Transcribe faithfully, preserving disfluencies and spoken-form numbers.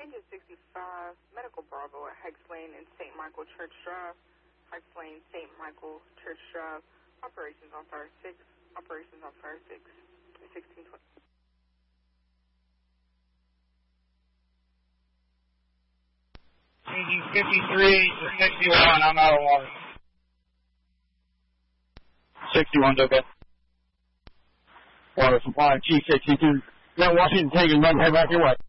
Engine sixty-five, Medical Bravo at Hex Lane and Saint Michael Church Drive. Hex Lane, Saint Michael Church Drive. Operations on Fire six. Operations on Fire six. sixteen twenty. Engine fifty-three to sixty-one, I'm out of water. sixty-one's okay. Water supply T sixty-two. Now Washington, take and run, head back your way.